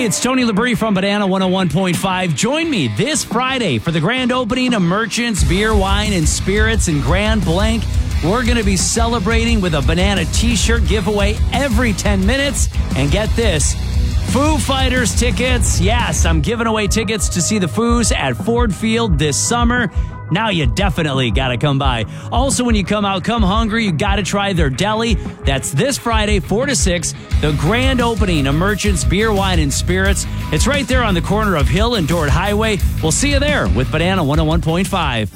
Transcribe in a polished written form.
it's Tony Labrie from Banana 101.5. Join me this Friday for the grand opening of Merchants Beer, Wine, and Spirits in Grand Blanc. We're going to be celebrating with a Banana t-shirt giveaway every 10 minutes. And get this, Foo Fighters tickets. Yes, I'm giving away tickets to see the Foos at Ford Field this summer. Now you definitely got to come by. Also, when you come out, come hungry. You got to try their deli. That's this Friday, 4 to 6, the grand opening of Merchants Beer, Wine, and Spirits. It's right there on the corner of Hill and Dordt Highway. We'll see you there with Banana 101.5.